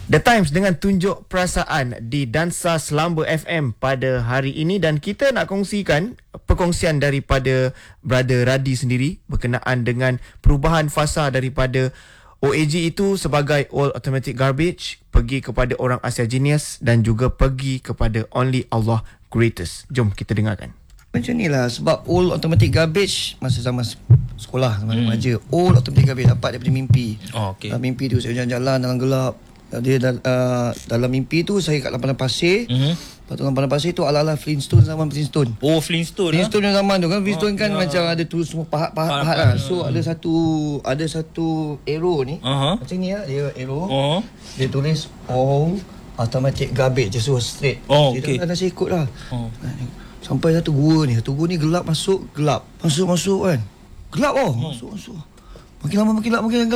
The Times dengan tunjuk perasaan di Dansa Selamba FM pada hari ini, dan kita nak kongsikan perkongsian daripada Brother Radi sendiri berkenaan dengan perubahan fasa daripada OAG itu sebagai All Automatic Garbage pergi kepada Orang Asia Genius dan juga pergi kepada Only Allah Greatest. Jom kita dengarkan. Macam ni lah, sebab All Automatic Garbage masa zaman sekolah, zaman remaja, All Automatic Garbage dapat daripada mimpi. Okay. Dalam mimpi tu saya jalan-jalan dalam gelap. Dia dalam mimpi tu saya kat lapangan pasir. Lepas tu lapangan pasir tu ala-ala Flintstone, zaman Flintstone. Oh, Flintstone yang zaman tu kan. Flintstone kan macam ada tu semua pahat-pahat lah. So ada satu arrow ni. Macam ni lah, dia arrow. Dia tulis All Automatic Garbage. Dia suruh straight. Okay. Dia dah saya ikut lah. Sampai satu gua ni gelap, masuk gelap. Masuk kan. Gelap masuk. Makin lama makin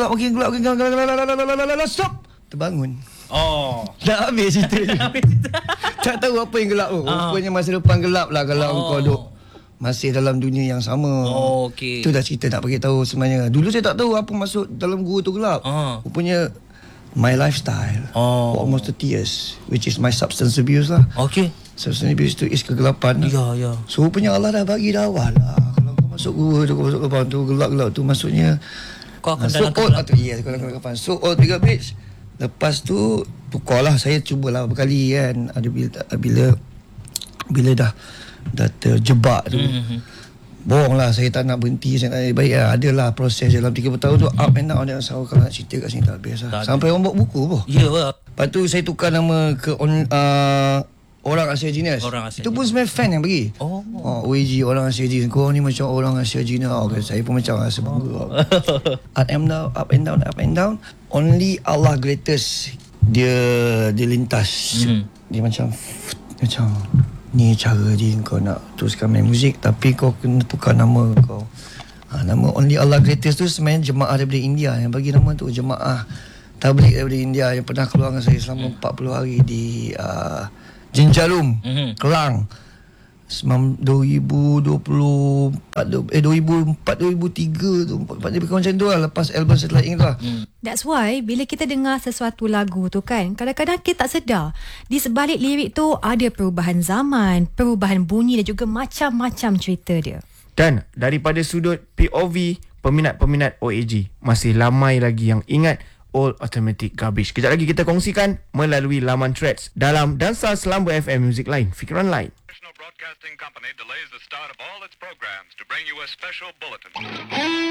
gelap. Stop. Terbangun. Dah habis cerita je. Tak tahu apa yang gelap tu. Rupanya masa depan gelap lah kalau kau duk masih dalam dunia yang sama. Okay. Itu dah cerita nak bagi tahu sebenarnya. Dulu saya tak tahu apa masuk dalam gua tu gelap. Rupanya my lifestyle for almost 30 years, which is my substance abuse lah. Okay. Substance abuse tu is kegelapan lah. Ya. So rupanya Allah dah bagi dah awal lah. Kalau kau masuk gua tu, kau masuk kegelapan tu, gelap-gelap tu, maksudnya kau akan dalam kegelapan. Ya, kau dalam kegelapan. So all 3 page. Lepas tu tukarlah, saya cubalah berkali kan. Ada bila dah terjebak tu. Bohong lah, saya tak nak berhenti. Saya tak baik lah. Adalah proses dalam 30 tahun tu, up and down. Kalau nak cerita kat sini tak habis lah. Sampai orang buat buku pun. Ya lah. Lepas tu saya tukar nama ke Orang Asia Genius. Itu pun sebenarnya fan yang bagi. OAG Orang Asia Genius. Kau ni macam Orang Asia Genius. Saya pun macam rasa bangga. Up and down. Only Allah Greatest. Dia lintas. Dia macam ni cara dia kau nak teruskan main muzik, tapi kau kena tukar nama kau. Nama Only Allah Greatest tu sebenarnya jemaah daripada India yang bagi nama tu. Jemaah tabligh daripada India yang pernah keluar dengan saya selama 40 hari di Jinjarum, Kelang. 2003 tu, lebih kurang macam tu lah, lepas album Satellite Ink tu lah. That's why bila kita dengar sesuatu lagu tu kan, kadang-kadang kita tak sedar di sebalik lirik tu ada perubahan zaman, perubahan bunyi dan juga macam-macam cerita dia. Dan daripada sudut POV peminat-peminat OAG, masih ramai lagi yang ingat All Automatic Garbage. Kejap lagi kita kongsikan melalui laman Threads dalam Dansa Selamba FM Music Line, Fikiran Lain. National Broadcasting Company delays the start of all its programs to bring you a special bulletin.